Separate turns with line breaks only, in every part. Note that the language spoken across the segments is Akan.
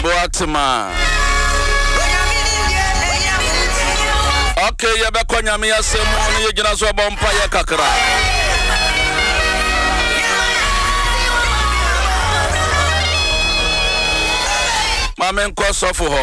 Boatima. Okay, yabakonya mi asemu ni yegina so bompa ya kakra. Mamen ko sofo ho.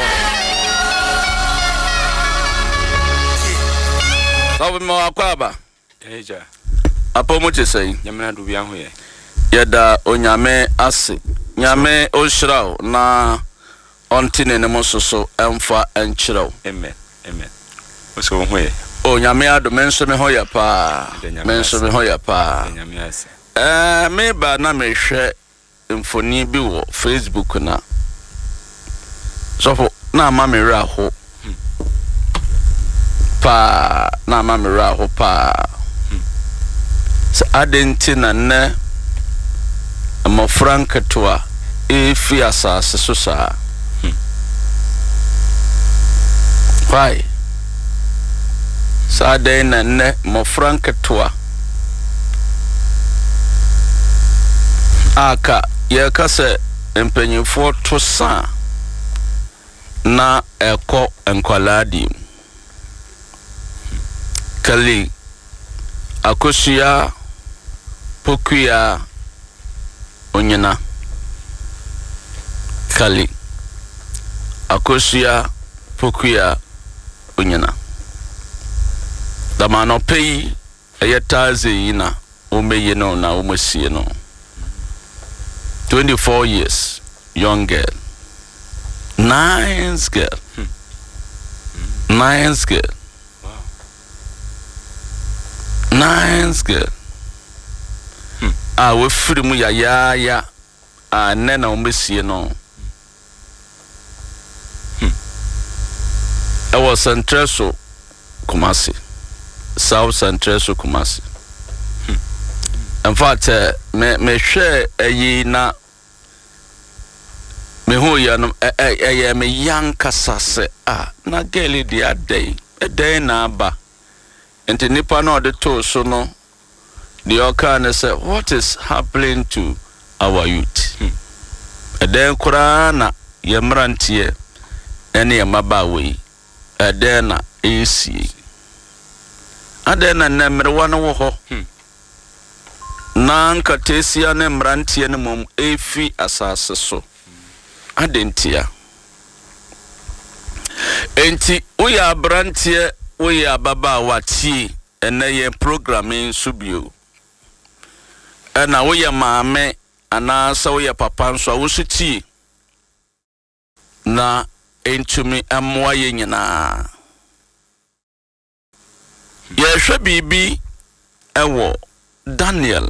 Sabu mo akwaba.
Eja.
Apo mo chesei.
Nyame na do bia ho ye.
Yeda onyame ase. Nyame onhyiraw na ontine ne mo soso emfa enkyiraw.
Amen. Amen. Oso ho ye.
O nyame ado menso me ho ya pa. Menso me ho ya pa.
Nyame ase.
Me ba na me hwe mfoni bi wo Facebook na. So na ma me ra ho. Pa na ma me ra ho pa. Sa adenti na ne mo franketwa efi asase so sa. Why? Sa den na ne mo franketwa aka ye kase empanyifo to sa na eko enkwaladi kali akosia pokuya onyina kali akosia pokuya onyina damano pei ayetaze yina omeye no na omosie no 24 years young girl nice girl nice girl
Wow.
Nice girl we free mu ya nena omosie no I was Centreso Kumasi South Centreso Kumasi in fact me share ayi na me ho ya no me yanka sase na girl di adai na aba enti nipa na ode to so no the okan say what is happening to our youth then kura na yemrantie ene yemaba we then na esi adena na mrewa no wo ho na nkatesia ne mrantie ne mom efi asase so adentia enti uya brantie uya baba wati ene programming subio ena uya maame ana sa uya papa nso awusuti na entumi amwa ye nyina ye hwe bibi ewo Daniel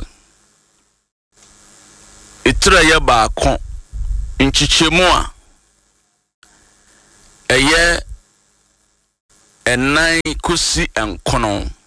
itra ye baako nchichemu a eye enan kusi enkono